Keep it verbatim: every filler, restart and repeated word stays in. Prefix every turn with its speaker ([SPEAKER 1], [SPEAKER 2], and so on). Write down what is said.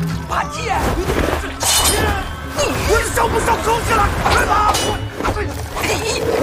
[SPEAKER 1] 把剑！我的手不受控制了，快跑！